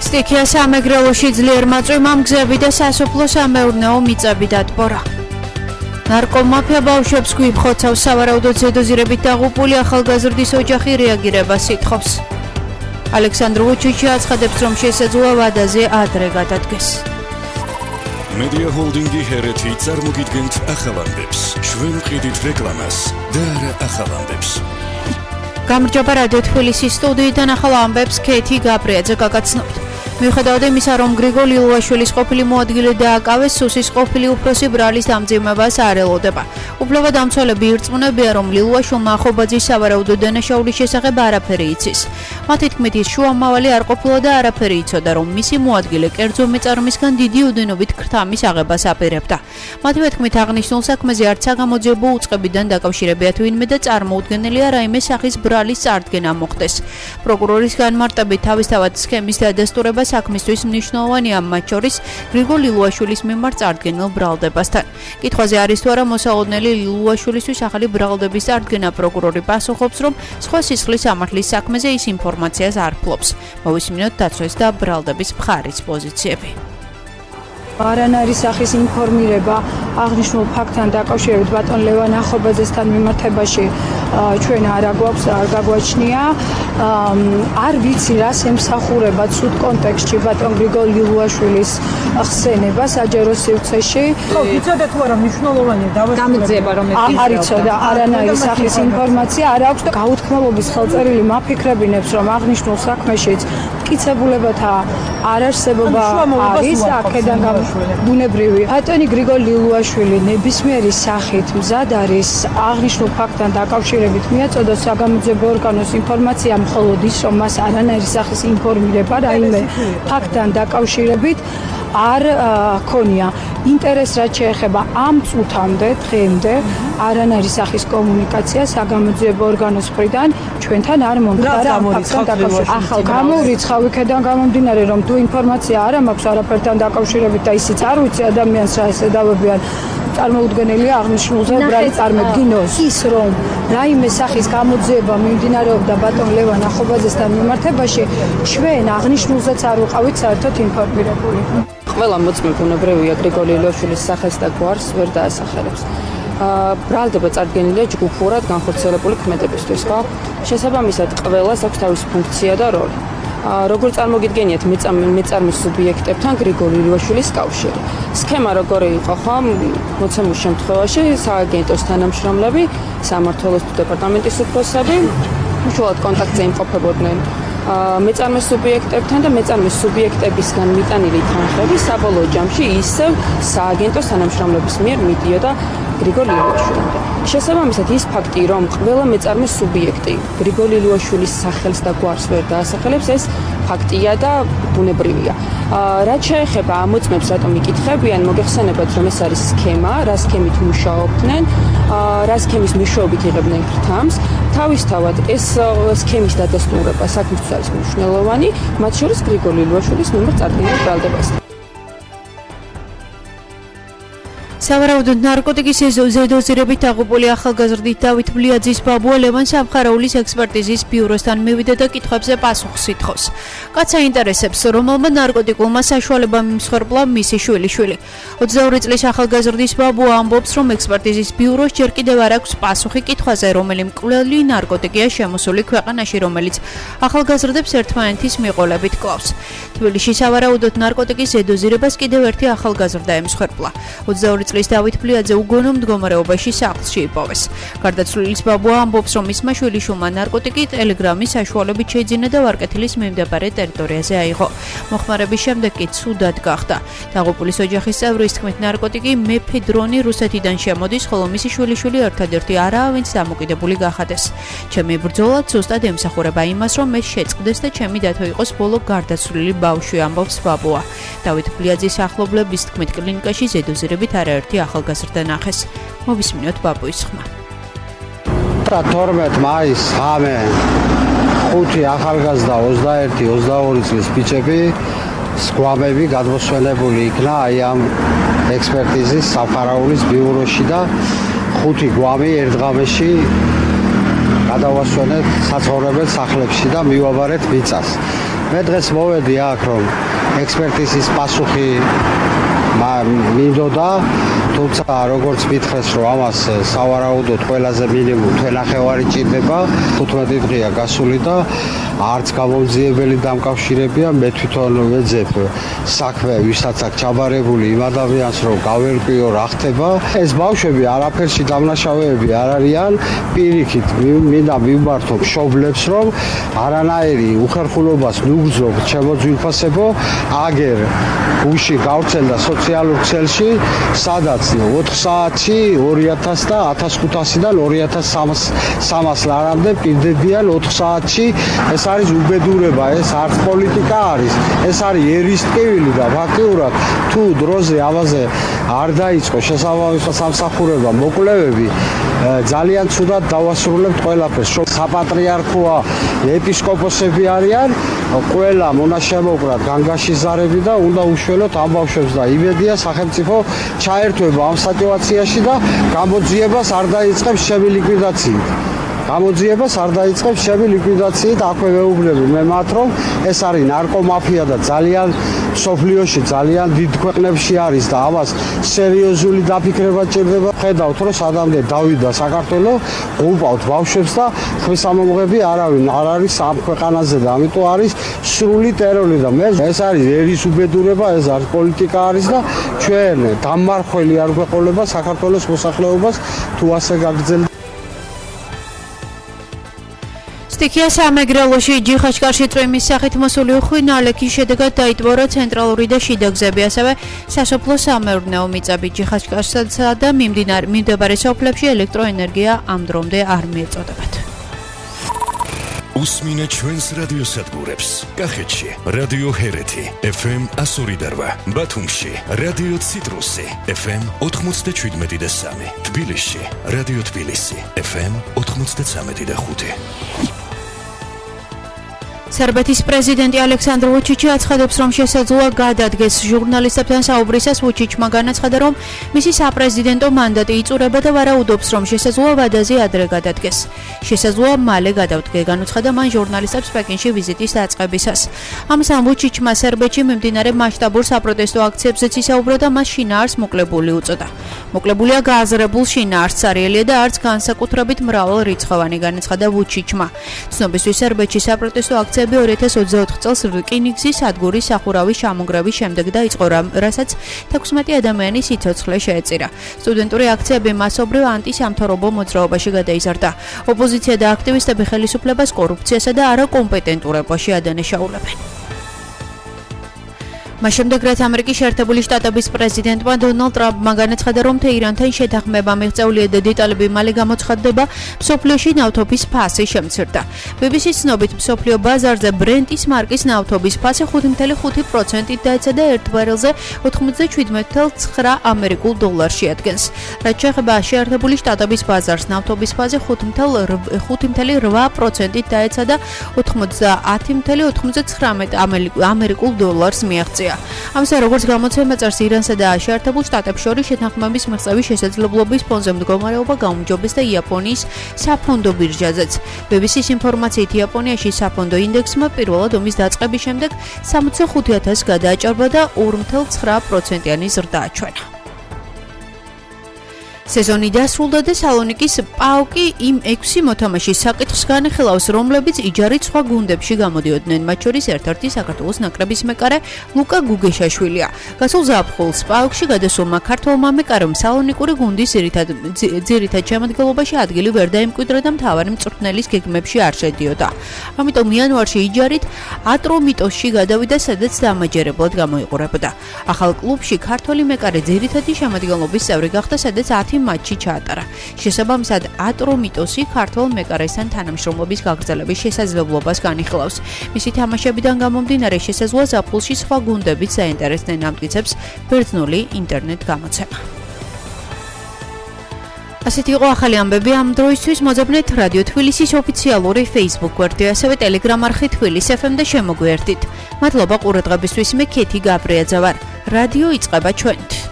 სტიქია სამეგრელოში ძლიერ მაწვიმამ გზები და სასოფლო სამეურნეო მიწები დატბორა. ნარკომაფია ბავშვებს გვიფხოცავს, სავარაუდოდ ზედოზირებით დაღუპული ახალგაზრდის ოჯახი რეაგირებას ითხოვს. ალექსანდრ ვუჩიჩი აცხადებს, რომ შესაძლოა ვადაზე ადრე გადადგეს. Media Holdingi ჰერეთი წარმოგიდგენთ ახალამდებს. ჩვენ ვყიდით რეკლამას და არა ახალამდებს. გამარჯობა რადიო თბილისის სტუდიიდან ახალ ამბებს ქეთი გაბრიაძე გაგაცნობთ. მიუხედავად იმისა, რომ გრიგოლ ილუაშვილის ყოფილი მოადგილე დააკავეს, სუსის ყოფილი უფროსი ბრალის დამძიმებას არ ელოდება. უფლებადამცველები ირწმუნებიან, რომ ილუაშვილმა ახობაძის სავარაუდო დანაშაულის შესახებ არაფერი იცის. მათი თქმით, ის შუამავალი არ ყოფილა და არაფერი იცოდა, რომ მისი მოადგილე კერძო მეწარმისგან დიდი ოდენობით ქრთამის აღებას აპირებდა. მათივე თქმით, აღნიშნულ საქმეზე არც საგამოძიებო უწყებიდან დაკავშირებიათ ვინმე და წარმოუდგენელია რაიმე სახის ბრალის წარდგენა მოხდეს. პროკურორის განმარტებით, თავისთავად სქემის დადასტურება საქმისთვის მნიშვნელოვანია, მათ შორის გრიგოლ ილუაშვილის მიმართ წარდგენილ ბრალდებასთან. კითხვაზე არის თუ არა მოსალოდნელი ილუაშვილისთვის ახალი ბრალდების წარდგენა, პროკურორი პასუხობს, რომ სხვა სისხლის ამართლის საქმეზე ის ინფორმაციას არ ფლობს. მოვისმინოთ დაცვის და ბრალდების მხარის პოზიციები. არანაირი სახის ინფორმირება აღნიშნულ ფაქტთან დაკავშირებით ბატონ ლევან ახობაძესთან მიმართებაში ჩვენ არ გაგვაჩნია. არ ვიცი რას ემსახურება ცუდ კონტექსტში ბატონ გრიგოლ ილუაშვილის ხსენება საჯარო სივრცეში. ხო, იცოდეთ თუ არა მნიშვნელოვანია გამოძიება რომ არ იცოდა არანაირი სახის ინფორმაცია არ აქვს და გაუთქმელობის ხელწერილი მაფიქრებინებს რომ აღნიშნულ საქმეშიც მტკიცებულებათა არარსებობა არის აქედან ბუნებრივი. ბატონი გრიგოლ ილუაშვილი ნებისმიერი სახით მზად არის აღნიშნულ ფაქტთან დაკავშირებით მიაწოდა საგამოძიებო ორგანოს ინფორმაცია, მხოლოდ ის, რომ მას არანაირი სახის ინფორმირება რაიმე ფაქტთან დაკავშირებით არ ქონია. ინტერესს რაც შეეხება ამ წუთამდე დღემდე არანაირი სახის კომუნიკაცია საგამოძიებო ორგანოს მხრიდან ჩვენთან არ მომხდარა ამ ფაქტთან დაკავშირებით. ახალ გამორიცხავ იქედან გამომდინარე, რომ თუ ინფორმაცია არ მაქვს არაფერთან დაკავშირებით და ისიც არ ვიცი ადამიანს რა ესედავებიან, წარმოუდგენელია აღნიშნულზე ბრალი წარმოგდგინოს. ის რომ რაიმე სახის გამოძიება მიმდინარეობდა ბატონ ლევან ახობაძესთან მიმართებაში, ჩვენ აღნიშნულზეც არ ვიყავით საერთოდ ინფორმირებული. ყველა მოწმე ბუნებრივია გრიგოლ ილუაშვილის სახელს და გვარს ვერ დაასახელებს. ბრალდება წარდგენილია ჯგუფურად განხორციელებული ქმედებისთვის, ხო? შესაბამისად ყველას აქვს თავისი ფუნქცია და როლი. როგორ წარმოგიდგენიათ მეწარმის სუბიექტებთან გრიგოლ ილუაშვილის კავშირი. სქემა როგორი იყო, ხო? მოცემულ შემთხვევაში სააგენტოს თანამშრომლები, სამმართველოს დეპარტამენტის უფროსები უშუალოდ კონტაქტზე იმყოფებოდნენ მეწარმის სუბიექტებთან და მეწარმის სუბიექტებისგან მიტანილი თანხები საბოლოო ჯამში ისევ სააგენტოს თანამშრომლების მიერ მიდიოდა გრიგოლ ილუაშვილამდე. შესაბამისად ის ფაქტი, რომ ყველა მეწარმის სუბიექტი გრიგოლ ილუაშვილის სახელს და გვარს ვერ დაასახელებს, ეს ფაქტია და ბუნებრივია. რაც შეეხება ამ მოწმებს, რატომ იკითხებიან, მოგეხსენებათ, რომ ეს არის სქემა, რა სქემით მუშაობდნენ, რა სქემის მეშვეობით იღებდნენ ქრთამს. თავისთავად ეს სქემის დადასტურება საქმისთვის არის მნიშვნელოვანი, მათ შორის გრიგოლ ილუაშვილის მიმართ წარდგენილ ბრალდებასთან. სავარაუდოდ ნარკოტიკის ზედოზირებით დაღუპული ახალგაზრდით დავით ბლიაძის ბაბუა ლევან სამხარაულის ექსპერტიზის ბიუროსთან მივიდა და კითხვებზე პასუხს ითხოვს. კაცს აინტერესებს, რომელმა ნარკოტიკულმა საშუალებამ იმსხვერპლა მისი შვილიშვილი. 22 წლის ახალგაზრდის ბაბუა ამბობს, რომ ექსპერტიზის ბიუროს ჯერ კიდევ არ აქვს პასუხი კითხვაზე, რომელი მკვლელი ნარკოტიკია შემოსული ქვეყანაში, რომელიც ახალგაზრდებს ერთმანეთის მიყოლებით კლავს. თბილისში სავარაუდოდ ნარკოტიკის ზედოზირებას კიდევ ერთი ახალგაზრდა ემსხვერპლა. 22 წლის დავით ბლიაძე უგონო მდგომარეობაში სახლში იპოვეს. გარდაცვლილის ბაბუა ამბობს, რომ მისმა შვილიშვილმა ნარკოტიკი ტელეგრამის საშუალებით შეიძინა და ვარკეთილის მიმდებარე ტერიტორიაზე აიღო. მოხმარების შემდეგ კი ცუდად გახდა. დაღუპულის ოჯახის წევრის თქმით, ნარკოტიკი მეფედრონი რუსეთიდან შემოდის, ხოლო მისი შვილიშვილი ერთადერთი არაა, ვინც დამოკიდებული გახადეს. ჩემი ბრძოლა ზუსტად ემსახურება იმას, რომ ეს შეწყდეს და ჩემი დათო იყოს ბოლო გარდაცვლილი ბავშვი, ამბობს ბაბუა. დავით ბლიაძის ახლობლების თქმით, კლინიკაში ზედოზირებით არაერთი ახალგაზრდა ნახეს. მოვისმინოთ ბაბუის ხმა. 12 მაისს ღამე 5 ახალგაზრდა 21-22 წლის ბიჭები სგვამები გადმოსვენებული იქნა აი ამ ექსპერტიზის სამხარაულის ბიუროში და 5 გვამი ერთ ღამეში გადავასვენეთ საცხოვრებელ სახლებში და მივაბარეთ მიწას. მე დღეს მოვედი აქ რომ ექსპერტიზის პასუხი მინდოდა, თუმცა როგორც მითხრეს რომ ამას სავარაუდოდ ყველაზე მინიმუმ თვენახევარი ჭირდება, 15 დღეა გასული და არც გამომძიებელი დამკავშირებია, მე თვითონ ვეძებ საქმე, ვისაც აქ ჩაბარებული იმ ადამიანს რომ გავერკვიო რა ხდება. ეს ბავშვები არაფერში დამნაშავეები არ არიან, პირიქით მინდა მივმართო მშობლებს რომ არანაირი უხერხულობას მიგრძნობ ჩემო ძვირფასებო, აგერ გუში გავრცელდა სოციალურ ქსელში, სადაც 4 საათში 2000 და 1500-დან 2300 ლარამდე პირდებიან 4 საათში. ეს არის უბედურება, ეს არც პოლიტიკა არის, ეს არის ერისტკივილი და ფაქტიურად თუ დროზე ამაზე არ დაიწყო შესაბამის სამსახურება მოკვლევები, ძალიან ცუდად დავასრულებთ ყველაფერს. საპატრიარქოა ეპისკოპოსები არიან, ყველა მონაშემოკრად განგაში ზარები და უნდა უშველოთ ამ ბავშვებს და იმედია სახელმწიფო ჩაერთვება ამ სიტუაციაში და გამოძიებას არ დაიწყებს ჩემი ლიკვიდაციით. აქვე ვეუბნები მე მათ რომ ეს არის ნარკომაფია და ძალიან სოფლიოში ძალიან დიდ ქვეყნებში არის და ამას სერიოზული დაფიქრება ჭირდება. ხედავთ რომ სადამდე დავიდა საქართველო, უყავთ ბავშვებს და ქვესამომღები არავინ არ არის ამ ქვეყანაზე და ამიტომ არის სრული ტერორი და მე ეს არის ერის უბედურება, ეს არის პოლიტიკა არის და ჩვენ დამმარხველი არ გვეყოლება საქართველოს მოსახლეობას თუ ასე გაგრძელდება. სტიქია სამეგრელოში ჯიხაშკარში წვიმის სახით მოსული უხვი ნალექის შედეგად დაიტბორა ცენტრალური და შიდა გზები, ასევე სასოფლო სამეურნეო მიწები. ჯიხაშკარსა და მიმდებარე სოფლებში ელექტროენერგია ამ დრომდე არ მიეწოდებათ. უსმინეთ ჩვენს რადიოსადგურებს. კახეთში რადიო ჰერეთი FM 102.8, ბათუმში რადიო ციტრუსი FM 97.3, თბილისში რადიო თბილისი FM 93.5. სერბეთის პრეზიდენტი ალექსანდრ ვუჩიჩი აცხადებს, რომ შესაძლოა გადადგეს ჟურნალისტებთან საუბრისას. ვუჩიჩმა განაცხადა, რომ მისი საპრეზიდენტო მანდატი იწურება და ვარაუდობს, რომ შესაძლოა ვადაზე ადრე გადადგეს. შესაძლოა მალე გადავდგე, განუცხადა მან ჟურნალისტებს პეკინში ვიზიტის დაწყებისას. ამასთან ვუჩიჩმა სერბეთში მიმდინარე მასშტაბურ საპროტესტო აქციებზეც ისაუბრა და მას შინაარს მოკლებული უწოდა. მოკლებულია გააზრებულ შინაარსს, არიელია და არც განსაკუთრებით მრავალრიცხოვანი, განაცხადა ვუჩიჩმა. ცნობისთვის სერბეთში საპროტესტო აქციები 2024 წელს რკინიგზის სადგურის სახურავის ჩამონგრევის შემდეგ დაიწყო, რასაც 16 ადამიანის სიცოცხლე შეეწირა. სტუდენტური აქციები მასობრივ ანტისამთავრობო მოძრაობაში გადაიზარდა. ოპოზიცია და აქტივისტები ხელისუფლებას კორუფციასა და არაკომპეტენტურობაში ადანაშაულებენ. მას შემდეგ, რაც ამერიკის შეერთებული შტატების პრეზიდენტმა დონალდ ტრამპმა განაცხადა, რომ თეირანთან შეთანხმება მიღწეულია და დეტალები მალე გამოცხადდება, მსოფლიოში ნავთობის ფასი შემცირდა. BBC-ს ცნობით, მსოფლიო ბაზარზე ბრენტის მარკის ნავთობის ფასი 5.5%-ით დაეცა და 1 ბარელზე 97.9 ამერიკულ დოლარს შეადგენს. რაც შეეხება შეერთებული შტატების ბაზარს, ნავთობის ფასი 5.8%-ით დაეცა და 90.99 ამერიკულ დოლარს მიაღწია. ამასთან, როგორც გამოცემა წერს, ირანსა და შეერთებულ შტატებს შორის შეთანხმების მიღწევის შესაძლებლობის ფონზე მდგომარეობა გაუმჯობესდა იაპონიის საფონდო ბირჟაზეც. BBC-ს ინფორმაციით, იაპონიაში საფონდო ინდექსმა პირველად ომის დაწყების შემდეგ 65,000-ს გადააჭარბა და 2.9%-იანი ზრდა აჩვენა. სეზონი დასრულდა და სალონიკის პაოკი იმ 6 მოთამაშის საკითხს განეხილავს, რომლებიც იჯარით სხვა გუნდებში გამოდიოდნენ. მათ შორის ერთ-ერთი საქართველოს ნაკრების მეკარე ლუკა გუგეშაშვილია. გასულ ზაფხულს პაოკში გადასულმა ქართველმა მეკარემ სალონიკური გუნდის ძირითად შემადგენლობაში ადგილი ვერ დაიმკვიდრა და მთავარი მწვრთნელის გეგმებში არ შედიოდა. ამიტომ იანვარში იჯარით ატრომიტოსში გადავიდა, სადაც დამაჯერებლად გამოიყურებოდა. ახალ კლუბში ქართველი მეკარე ძირითადი შემადგენლობის წევრი გახდა, სადაც 10 მატჩი ჩაატარა. შესაბამისად, ატრომიტოსი ქართველ მეკარესთან თანამშრომლობის გაგრძელების შესაძლებლობას განიხილავს. მისი თამაშებიდან გამომდინარე, შესაძლოა ზაფხულში სხვა გუნდებიც საინტერესდნენ, ამტკიცებს ბერძნული ინტერნეტ გამოცემა. ასეთი იყო ახალი ამბები ამ დროისთვის. მოძებნეთ რადიო თბილისის ოფიციალური Facebook გვერდი, ასევე Telegram არხი თბილისს FM და შემოგვიერთდით. მადლობა ყურადღებისთვის, მე ქეთი გაბრიაძე ვარ. რადიო იწყება ჩვენით.